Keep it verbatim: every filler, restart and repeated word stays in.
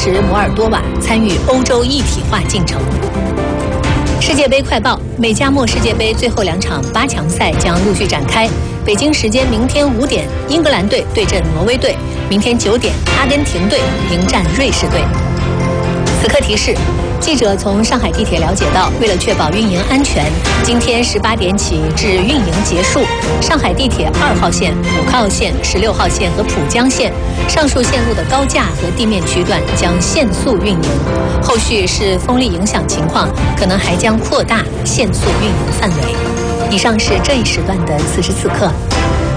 持摩尔多瓦参与欧洲一体化进程。世界杯快报：美加墨世界杯最后两场八强赛将陆续展开。北京时间明天五点，英格兰队对阵挪威队；明天九点，阿根廷队迎战瑞士队。此刻提示：记者从上海地铁了解到，为了确保运营安全，今天十八点起至运营结束，上海地铁二号线、五号线、十六号线和浦江线上述线路的高架和地面区段将限速运营。后续视风力影响情况，可能还将扩大限速运营范围。以上是这一时段的此时此刻。